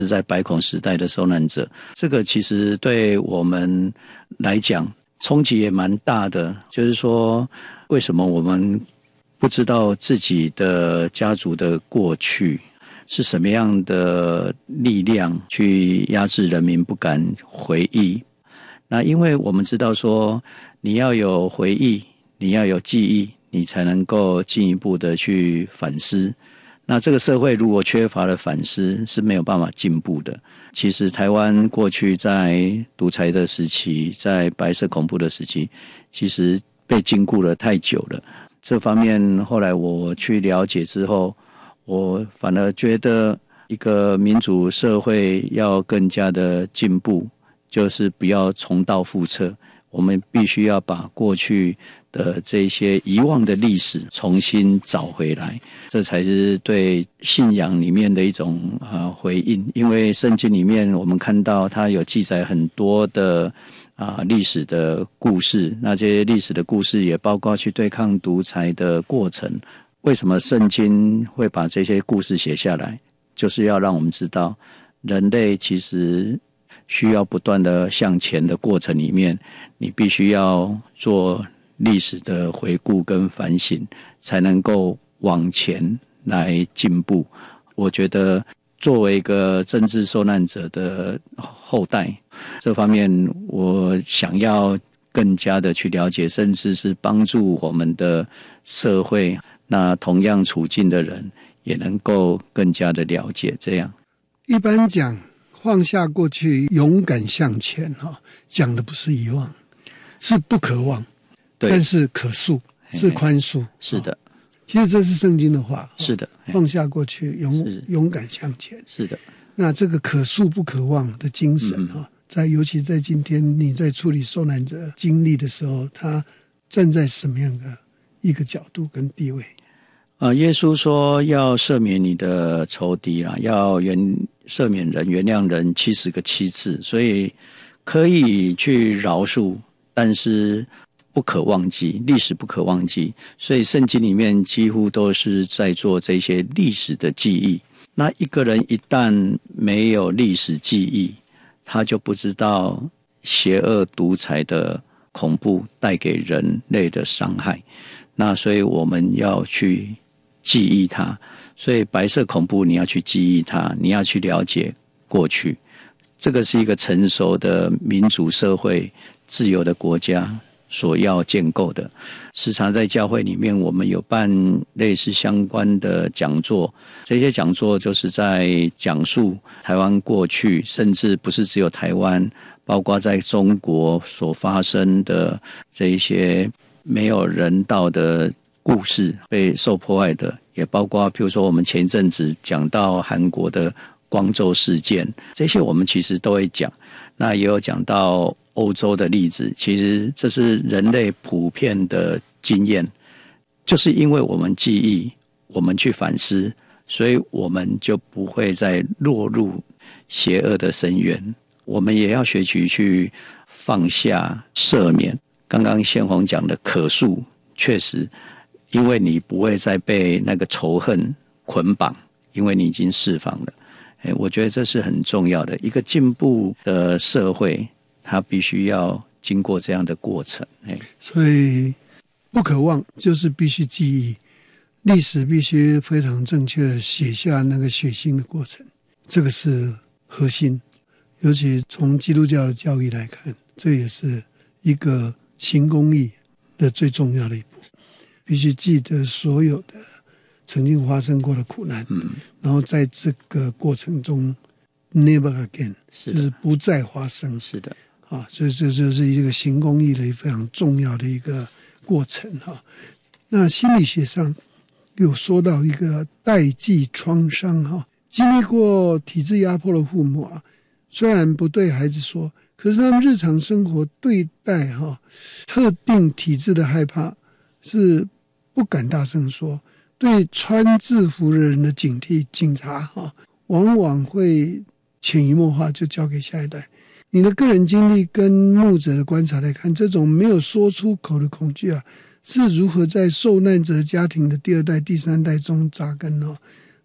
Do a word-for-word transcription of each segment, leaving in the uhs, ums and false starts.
是在百孔时代的受难者，这个其实对我们来讲冲击也蛮大的，就是说为什么我们不知道自己的家族的过去是什么样的力量去压制人民不敢回忆。那因为我们知道说你要有回忆，你要有记忆，你才能够进一步的去反思。那这个社会如果缺乏了反思，是没有办法进步的。其实台湾过去在独裁的时期，在白色恐怖的时期，其实被禁锢了太久了。这方面后来我去了解之后，我反而觉得一个民主社会要更加的进步，就是不要重蹈覆辙，我们必须要把过去的这些遗忘的历史重新找回来，这才是对信仰里面的一种啊回应。因为圣经里面我们看到它有记载很多的啊历史的故事，那这些历史的故事也包括去对抗独裁的过程。为什么圣经会把这些故事写下来？就是要让我们知道，人类其实需要不断的向前的过程里面，你必须要做历史的回顾跟反省，才能够往前来进步。我觉得作为一个政治受难者的后代，这方面我想要更加的去了解，甚至是帮助我们的社会，那同样处境的人也能够更加的了解。这样一般讲放下过去，勇敢向前，讲的不是遗忘，是不可忘，但是可恕，是宽恕。 是的， 其实这是圣经的话。 是的， 放下过去，勇勇敢向前。 是的， 那这个可恕不可忘的精神，嗯、在尤其在今天你在处理受难者经历的时候，他站在什么样的一个角度跟地位？ 呃，耶稣说要赦免你的仇敌啦，要原赦免人、原谅人七十个七次，所以可以去饶恕，但是不可忘记，历史不可忘记。所以圣经里面几乎都是在做这些历史的记忆。那一个人一旦没有历史记忆，他就不知道邪恶独裁的恐怖带给人类的伤害。那所以我们要去记忆它，所以白色恐怖你要去记忆它，你要去了解过去。这个是一个成熟的民主社会、自由的国家所要建构的。时常在教会里面，我们有办类似相关的讲座，这些讲座就是在讲述台湾过去，甚至不是只有台湾，包括在中国所发生的这一些没有人道的故事，被受迫害的，也包括譬如说我们前一阵子讲到韩国的光州事件，这些我们其实都会讲。那也有讲到欧洲的例子，其实这是人类普遍的经验，就是因为我们记忆，我们去反思，所以我们就不会再落入邪恶的深渊。我们也要学习去放下、赦免。刚刚宪宏讲的可恕，确实因为你不会再被那个仇恨捆绑，因为你已经释放了。哎，我觉得这是很重要的。一个进步的社会，它必须要经过这样的过程。哎， 所以不可忘就是必须记忆，历史必须非常正确的写下那个血腥的过程，这个是核心。尤其从基督教的教义来看，这也是一个行公义的最重要的一步。必须记得所有的曾经发生过的苦难，嗯，然后在这个过程中 never again， 是就是不再发生。 是的， 啊，所以这就是一个行公义的非常重要的一个过程哈。那心理学上有说到一个代际创伤哈，经历过体制压迫的父母啊，虽然不对孩子说，可是他们日常生活对待哈特定体制的害怕是不敢大声说，对穿制服的人的警惕，警察哈往往会潜移默化就交给下一代。你的个人经历跟牧者的观察来看，这种没有说出口的恐惧啊，是如何在受难者家庭的第二代、第三代中扎根哦？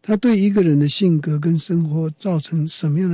它对一个人的性格跟生活造成什么样的